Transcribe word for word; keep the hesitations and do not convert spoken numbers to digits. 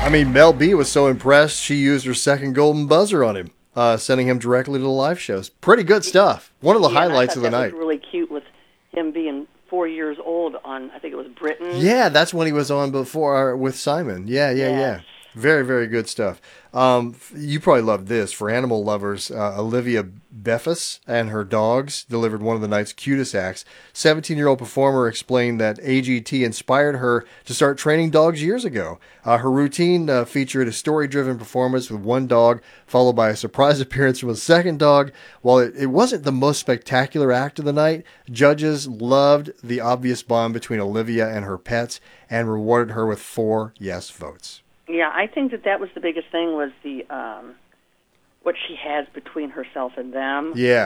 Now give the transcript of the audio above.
I mean, Mel B was so impressed, she used her second golden buzzer on him, uh, sending him directly to the live shows. Pretty good stuff. One of the yeah, highlights and I of the thought night. that was really cute with him being four years old on, I think it was Britain. Yeah, that's when he was on before uh, with Simon. Yeah, yeah, Yes. yeah. Very, very good stuff. Um, you probably love this. For animal lovers, uh, Olivia Beffus and her dogs delivered one of the night's cutest acts. seventeen-year-old performer explained that A G T inspired her to start training dogs years ago. Uh, her routine uh, featured a story-driven performance with one dog, followed by a surprise appearance from a second dog. While it, it wasn't the most spectacular act of the night, judges loved the obvious bond between Olivia and her pets and rewarded her with four yes votes. Yeah, I think that that was the biggest thing was the um, what she has between herself and them. Yeah.